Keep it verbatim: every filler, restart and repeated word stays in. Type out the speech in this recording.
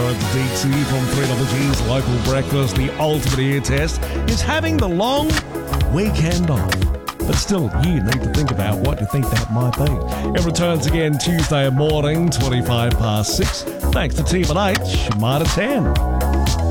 at the D T from three double G's Local Breakfast. The ultimate ear test is having the long weekend off. But still, you need to think about what you think that might be. It returns again Tuesday morning, twenty-five past six. Thanks to Team at H, Mitre ten.